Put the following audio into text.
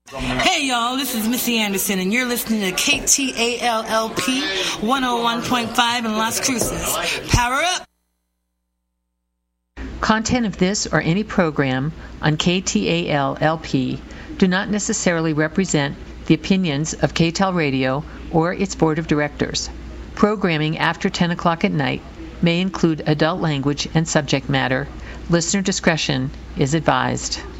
Hey y'all, this is Missy Anderson and you're listening to KTALLP 101.5 in Las Cruces. Power up! Content of this or any program on KTALLP do not necessarily represent the opinions of KTAL Radio or its board of directors. Programming after 10 o'clock at night may include adult language and subject matter. Listener discretion is advised.